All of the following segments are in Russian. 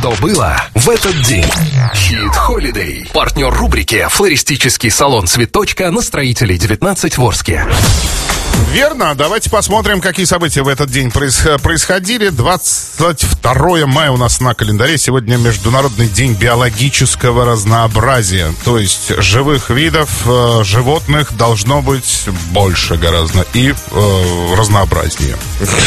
Что было в этот день? Хит Holiday. Партнер рубрики «Флористический салон Цветочка» на Строителей 19 в Орске. Верно. Давайте посмотрим, какие события в этот день происходили. 22 мая у нас на календаре. Сегодня Международный день биологического разнообразия. То есть живых видов, животных должно быть больше гораздо и разнообразнее.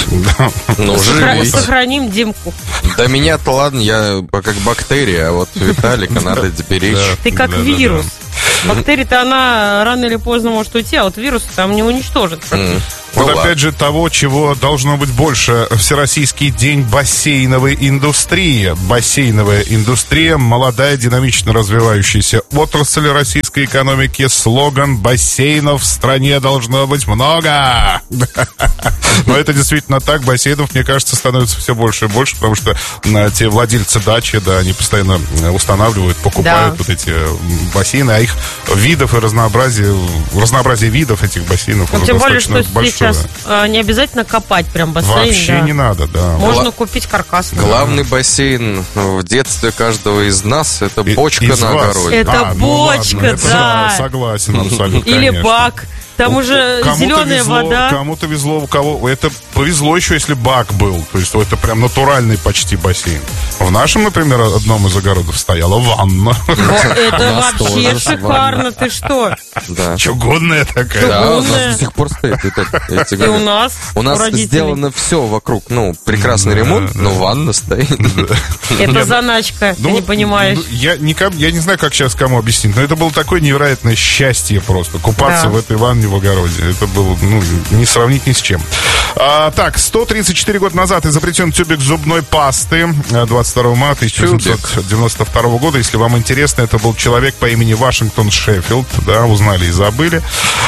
Сохраним Димку. Да меня-то ладно, я как бактерия, а вот Виталика надо беречь. Ты как вирус. Бактерия-то она рано или поздно может уйти, а вот вирус там не уничтожит. Вот опять же того, чего должно быть больше. Всероссийский день бассейновой индустрии. Бассейновая индустрия – молодая, динамично развивающаяся отрасль российской экономики. Слоган «Бассейнов в стране должно быть много». Но это действительно так. Бассейнов, мне кажется, становится все больше и больше, потому что те владельцы дачи, да, они постоянно устанавливают, покупают вот эти бассейны, а их видов и разнообразие видов этих бассейнов тем более, что большое. Сейчас не обязательно копать прям бассейн. Вообще не надо, да. Можно купить каркас. Главный бассейн в детстве каждого из нас — это бочка на огороде. Это бочка, да. Согласен, абсолютно. Или бак. Там уже зеленая вода. Кому-то везло, у кого... Это повезло еще, если бак был. То есть это прям натуральный почти бассейн. В нашем, например, одном из огородов стояла ванна. Это вообще шикарно. Ты что? Чугунная такая. Да, у нас до сих пор стоит. И у нас. У нас сделано все вокруг. Ну, прекрасный ремонт, но ванна стоит. Это заначка, ты не понимаешь. Я не знаю, как сейчас кому объяснить, но это было такое невероятное счастье просто. Купаться в этой ванне в огороде. Это было, не сравнить ни с чем. Так, 134 года назад изобретен тюбик зубной пасты. 22 мая 1892 года. Если вам интересно, это был человек по имени Вашингтон Шеффилд. Да, узнали и забыли.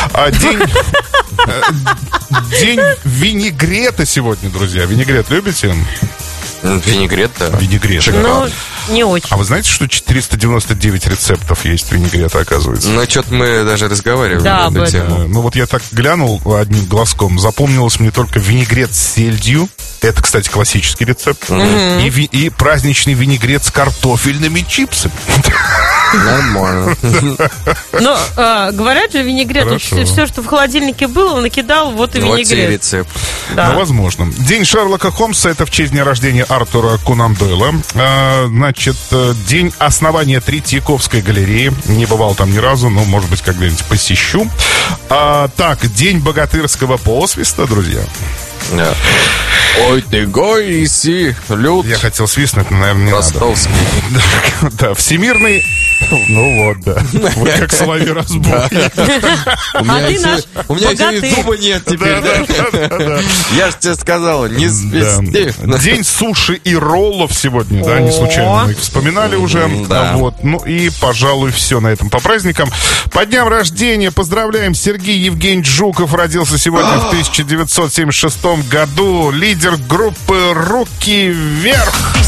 День винегрета сегодня, друзья. Винегрет любите? Винегрет, да. Винегрет. Ну, не очень. А вы знаете, что 499 рецептов есть винегрета, оказывается? Ну, что-то мы даже разговаривали на эту тему. Ну, вот я так глянул одним глазком. Запомнилось мне только винегрет с сельдью. Это, кстати, классический рецепт. И праздничный винегрет с картофельными чипсами. Нормально. Но говорят же, винегрет, все, что в холодильнике было, накидал, вот и винегрет. Вот и рецепт. Ну, возможно. День Шерлока Холмса, это в честь дня рождения Артура Конан Дойла. Значит, день основания Третьяковской галереи. Не бывал там ни разу, но, может быть, когда-нибудь посещу. Так, день богатырского посвиста, друзья. Да. Ой, ты гой, иси, люд. Я хотел свистнуть, но, наверное, не Ростовский. надо. Да, всемирный... Ну вот, да. Вы как соловей-разбойник. У меня еще и зуба нет теперь. Я же тебе сказал, не свисти. День суши и роллов сегодня, да, не случайно мы их вспоминали уже. Вот. Ну и, пожалуй, все на этом по праздникам. По дням рождения поздравляем. Сергей Евгеньевич Жуков родился сегодня в 1976 году. Лидер группы «Руки вверх».